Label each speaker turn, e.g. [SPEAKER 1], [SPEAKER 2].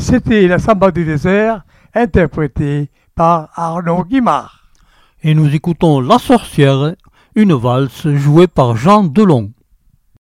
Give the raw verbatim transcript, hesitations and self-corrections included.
[SPEAKER 1] c'était la Samba du désert, interprétée par Arnaud Guimard.
[SPEAKER 2] Et nous écoutons La Sorcière, une valse jouée par Jean Delon.